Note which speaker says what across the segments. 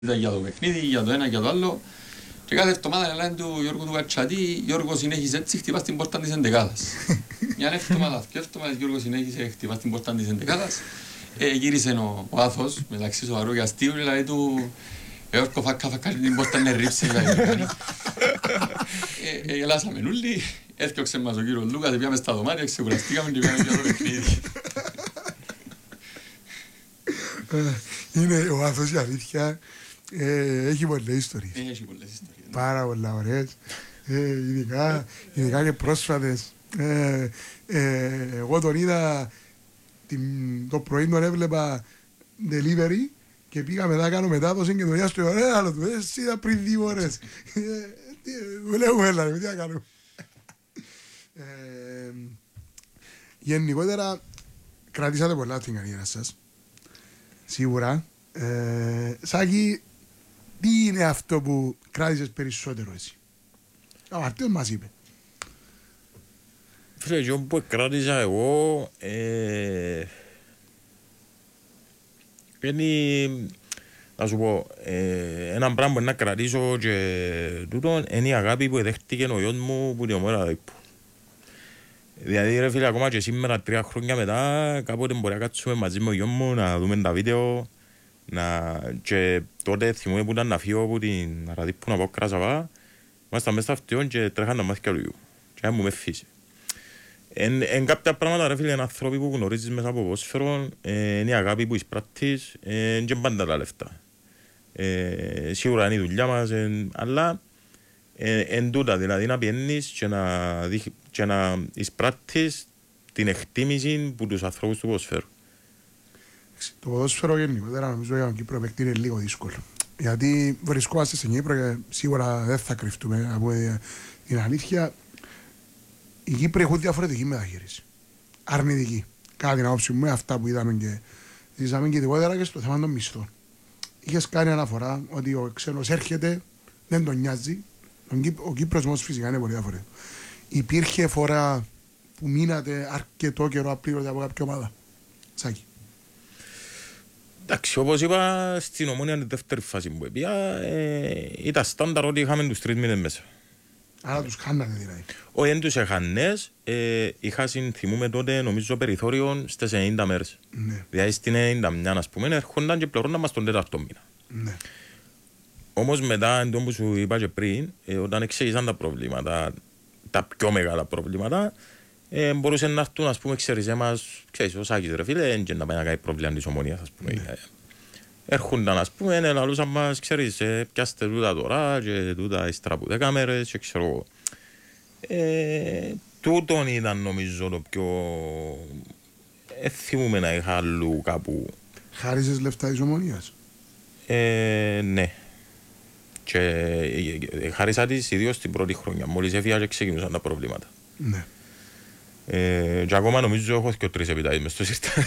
Speaker 1: για το παιχνίδι, για το ένα, για το άλλο. Και κάθε εβδομάδα λένε του Γιώργου του Κατσατή, Γιώργο συνέχισε έτσι, χτυπάς την πόρτα της εντεκάδας. Μια εβδομάδα, δύο εβδομάδες Γιώργο συνέχισε, χτυπάς την πόρτα της εντεκάδας. Γύρισε ο Άθος, μεταξύ σοβαρού και αστείου, δηλαδή του Γιώργο φάκα την πόρτα να ρίψει. Γελάσαμε όλοι, έφτιαξε μας ο κύριος Λούκας, πήγαμε στα δωμάτια, ξεκουραστήκαμε και πήγαμε για το παιχνίδι.
Speaker 2: Είναι ο Άθος η αλήθεια. Έχει πολλές ιστορίες.
Speaker 1: Έχει πολλές ιστορίες.
Speaker 2: Πάρα πολλά ωραίες. Ειδικά και πρόσφατες. Εγώ τον είδα το πρωί, τον έβλεπα delivery και πήγα μετά, κάνω μετάδοση και τον είδα στο ωραίο του. Εσύ είδα πριν 2 ώρες. Βλέπουμε, έλα, τι να κάνουμε. Γενικότερα κρατήσατε πολλά την καριέρα σας. Σίγουρα. Σάκη, τι είναι αυτό που κράτησες περισσότερο εσύ? Ο Μαρτίος μας είπε.
Speaker 3: Φίλε, εγώ που κράτησα εγώ είναι, να σου πω, ένα πράγμα που να κρατήσω και τούτο είναι η αγάπη που δέχτηκε ο γιος μου που την ομόρα δίπου. Δηλαδή ρε φίλε, ακόμα και σήμερα 3 χρόνια μετά κάποτε μπορεί να κάτσουμε μαζί με ο γιος μου να δούμε τα βίντεο και τότε θυμούμαι που ήταν να φύγω από την Ραδίππου να πάω Κράσαβα, ήμασταν μέσα στα αυτιόν και τρέχαν τα μάτια του γιου και μου με φύσε. Εν κάποια πράγματα ρε φίλε, είναι άνθρωποι που γνωρίζεις μέσα από ποδόσφαιρο, είναι η αγάπη που εισπράττεις και πάντα τα λεφτά. Σίγουρα είναι η δουλειά μας, αλλά εν τούτα, δηλαδή να πιένεις και να εισπράττεις την εκτίμηση που τους ανθρώπους του ποδόσφαιρου.
Speaker 2: Το ποδόσφαιρο γενικότερα νομίζω για τον Κύπρο παίκτη είναι λίγο δύσκολο. Γιατί βρισκόμαστε στην Κύπρο και σίγουρα δεν θα κρυφτούμε από την αλήθεια. Οι Κύπροι έχουν διαφορετική μεταχείριση. Αρνητική. Κατά την άποψη μου, με αυτά που είδαμε και ζήσαμε και ειδικότερα και στο θέμα των μισθών. Είχες κάνει αναφορά ότι ο ξένος έρχεται, δεν τον νοιάζει. Ο Κύπρος όμως φυσικά είναι πολύ διαφορετικό. Υπήρχε φορά που μείνατε αρκετό καιρό απλήρωτε από κάποια ομάδα? Σάκη.
Speaker 3: Εντάξει, όπως είπα, στην Ομόνια τη δεύτερη φάση που έπια ήταν στάνταρ ότι είχαμε τους 3 μήνες μέσα.
Speaker 2: Άρα τους χάνατε δηλαδή?
Speaker 3: Όχι, δεν τους έχανες, είχα θυμούμε τότε νομίζω περιθώριο στις 90 μέρες.
Speaker 2: Ναι.
Speaker 3: Δηλαδή στην 91 ας πούμε έρχονταν και πληρώναν μας τον 4ο μήνα.
Speaker 2: Ναι.
Speaker 3: Όμως μετά, εντός που σου είπα και πριν, όταν εξήγησαν τα προβλήματα, τα πιο μεγάλα προβλήματα, μπορούσαν να έρθουν, ας πούμε, ξέρεις εμάς, ξέρεις, ο Σάκης ρε φίλε, και να πάει να κάνει πρόβλημα της Ομονίας, ας πούμε. Ναι. Έρχονταν, ας πούμε, λαλούσαν μας, ξέρεις, πιάστε τούτα τώρα και τούτα ύστερα από 10 μέρες και ξέρω εγώ. Τούτον ήταν νομίζω το πιο... θυμούμε να είχα αλλού κάπου...
Speaker 2: Χάρισες λεφτά της Ομονίας?
Speaker 3: Ναι. Και χάρισα της ιδίως την πρώτη χρονιά. Μόλις έφυγα και ξεκινούσαν τα προβλήματα.
Speaker 2: Ναι.
Speaker 3: Και ακόμα νομίζω έχω και 3 επιτάσεις μες στο σύστημα.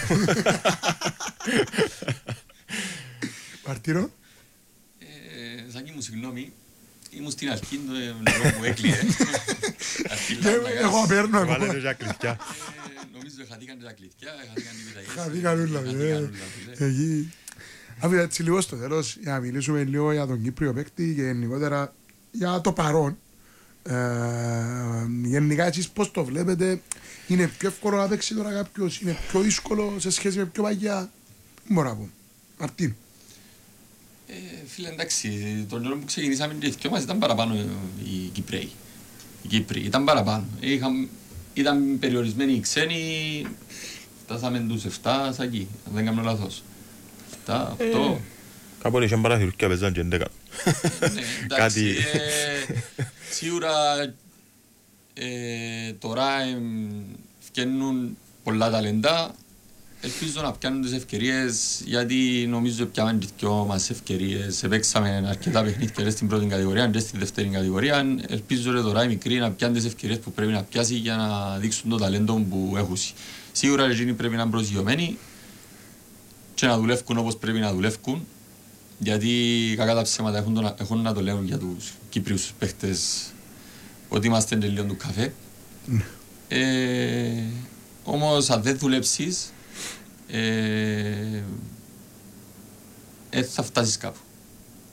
Speaker 2: Μαρτύρο.
Speaker 1: Σάκη μου, συγγνώμη, ήμουν στην αρχή, το νερό μου έκλειε.
Speaker 2: Εγώ απέρνω εγώ.
Speaker 3: Βάλε και κλειδιά.
Speaker 1: Νομίζω χαθήκαν τα κλειδιά, χαθήκαν οι επιταγές.
Speaker 2: Χαθήκαν όλα. Αφού έτσι λίγο στο τέλος, για να μιλήσουμε λίγο για τον Κύπριο παίκτη και γενικότερα για το παρόν. Γενικά εσείς πώς το βλέπετε? Είναι πιο εύκολο να παίξει τώρα κάποιος? Είναι πιο δύσκολο σε σχέση με πιο παγιά? Μπορώ να πω. Μαρτίν.
Speaker 1: Φίλε, εντάξει, τον ώρα που ξεκινήσαμε και οι δυο μας ήταν παραπάνω οι Κυπρέοι. Οι Κύπροι ήταν παραπάνω. Ήταν περιορισμένοι οι ξένοι, φτάσαμε τους 7, Σάκη, αν δεν κάνω λάθος. 7, 8.
Speaker 3: Κάποτε είχαν παραθυρούκια παίζαν και 11.
Speaker 1: Εντάξει, σίγουρα τώρα φτιάχνουν πολλά ταλεντά. Ελπίζω να πιάνουν τις ευκαιρίες, γιατί νομίζω πιάνουν και δυο μας ευκαιρίες. Παίξαμε αρκετά παιχνίδια στην πρώτη κατηγορία και στην δεύτερη κατηγορία. Ελπίζω τώρα οι μικροί να πιάνουν τις ευκαιρίες που πρέπει να πιάσει για να δείξουν το ταλέντο που έχουν. Σίγουρα εκείνοι πρέπει να είναι προσγειωμένοι και να δουλεύουν όπως πρέπει να δουλεύουν, γιατί κακά τα ψέματα έχουν να το λέουν για τους Κύπριους παίχτες ότι είμαστε τελείων του καφέ. Όμως αν δεν δουλέψεις, θα φτάσεις κάπου.